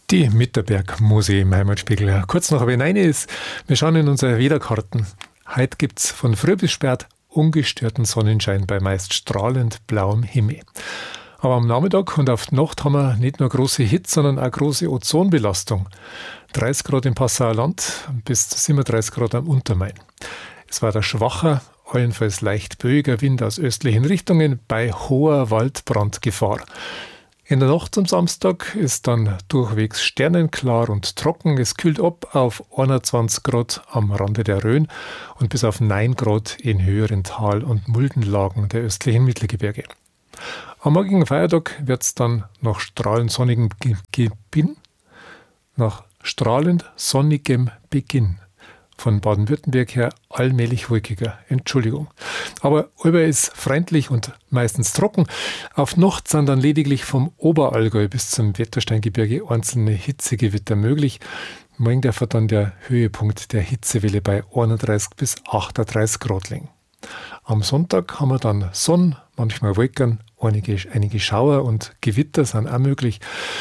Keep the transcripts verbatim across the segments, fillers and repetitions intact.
Die Mitterberg-Musik im Heimatspiegel. Kurz nach wenn eine ist, wir schauen in unsere Wetterkarten. Heute gibt es von früh bis spät ungestörten Sonnenschein bei meist strahlend blauem Himmel. Aber am Nachmittag und auf die Nacht haben wir nicht nur große Hitze, sondern auch große Ozonbelastung. dreißig Grad im Passauer Land bis zu siebenunddreißig Grad am Untermain. Es war der schwacher, allenfalls leicht böiger Wind aus östlichen Richtungen bei hoher Waldbrandgefahr. In der Nacht zum Samstag ist dann durchwegs sternenklar und trocken. Es kühlt ab auf einundzwanzig Grad am Rande der Rhön und bis auf neun Grad in höheren Tal- und Muldenlagen der östlichen Mittelgebirge. Am morgigen Feiertag wird es dann nach strahlend sonnigem Beginn, nach strahlend sonnigem Beginn von Baden-Württemberg her allmählich wolkiger. Entschuldigung. Aber über ist freundlich und meistens trocken. Auf Nacht sind dann lediglich vom Oberallgäu bis zum Wettersteingebirge einzelne Hitzegewitter möglich. Morgen darf dann der Höhepunkt der Hitzewelle bei einunddreißig bis achtunddreißig Grad liegen. Am Sonntag haben wir dann Sonne, manchmal Wolken, einige, einige Schauer und Gewitter sind auch möglich.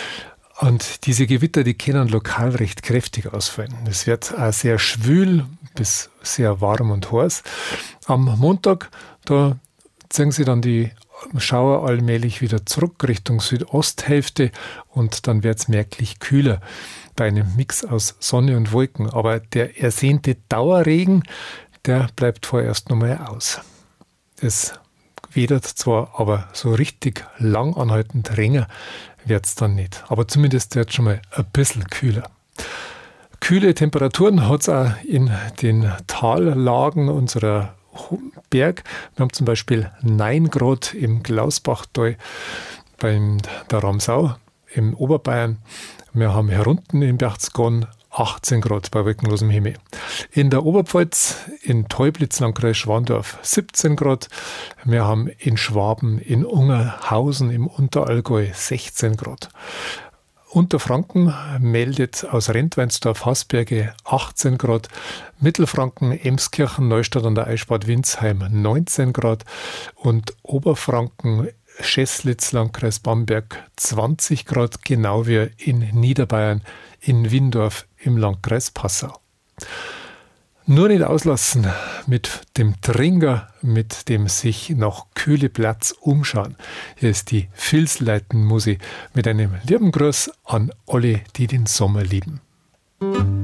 Und diese Gewitter, die können lokal recht kräftig ausfallen. Es wird auch sehr schwül bis sehr warm und heiß. Am Montag, da ziehen sie dann die Schauer allmählich wieder zurück Richtung Südosthälfte und dann wird es merklich kühler bei einem Mix aus Sonne und Wolken. Aber der ersehnte Dauerregen, der bleibt vorerst nochmal aus. Es wedert zwar, aber so richtig lang anhaltend länger wird es dann nicht. Aber zumindest wird es schon mal ein bisschen kühler. Kühle Temperaturen hat es auch in den Tallagen unserer Berg. Wir haben zum Beispiel neun Grad im Glausbachtal bei der Ramsau im Oberbayern. Wir haben herunten in Berchtesgaden achtzehn Grad bei wolkenlosem Himmel. In der Oberpfalz, in Teublitz, Landkreis Schwandorf, siebzehn Grad. Wir haben in Schwaben, in Ungerhausen im Unterallgäu sechzehn Grad. Unterfranken meldet aus Rentweinsdorf Hasberge achtzehn Grad. Mittelfranken, Emskirchen, Neustadt an der Eichbad, Windsheim neunzehn Grad. Und Oberfranken, Scheßlitz, Landkreis Bamberg zwanzig Grad, genau wie in Niederbayern, in Windorf im Landkreis Passau. Nur nicht auslassen mit dem Trinker, mit dem sich nach kühle Platz umschauen. Hier ist die Vilsleiten-Musik mit einem lieben Gruß an alle, die den Sommer lieben.